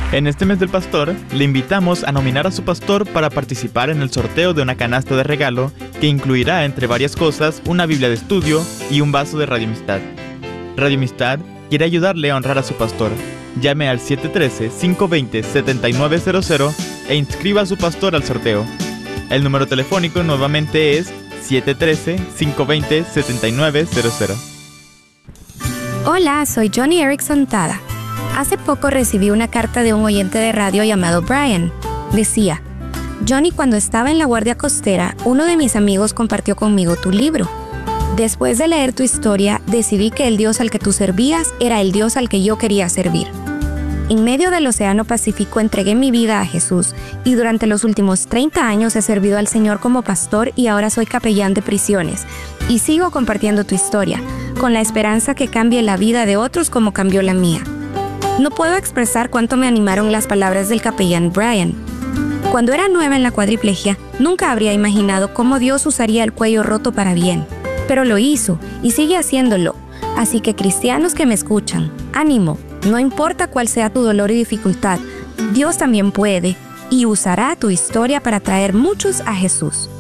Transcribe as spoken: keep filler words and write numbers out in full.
En este mes del pastor, le invitamos a nominar a su pastor para participar en el sorteo de una canasta de regalo que incluirá, entre varias cosas, una Biblia de estudio y un vaso de Radio Amistad. Radio Amistad quiere ayudarle a honrar a su pastor. Llame al siete uno tres, cinco dos cero, siete nueve cero cero e inscriba a su pastor al sorteo. El número telefónico nuevamente es siete uno tres, cinco dos cero, siete nueve cero cero. Hola, soy Johnny Erickson Tada. Hace poco recibí una carta de un oyente de radio llamado Brian. Decía: Johnny, cuando estaba en la guardia costera, uno de mis amigos compartió conmigo tu libro. Después de leer tu historia, decidí que el Dios al que tú servías era el Dios al que yo quería servir. En medio del Océano Pacífico entregué mi vida a Jesús y durante los últimos treinta años he servido al Señor como pastor y ahora soy capellán de prisiones. Y sigo compartiendo tu historia, con la esperanza que cambie la vida de otros como cambió la mía. No puedo expresar cuánto me animaron las palabras del capellán Brian. Cuando era nueva en la cuadriplegia, nunca habría imaginado cómo Dios usaría el cuello roto para bien. Pero lo hizo y sigue haciéndolo. Así que cristianos que me escuchan, ánimo, no importa cuál sea tu dolor y dificultad, Dios también puede y usará tu historia para traer muchos a Jesús.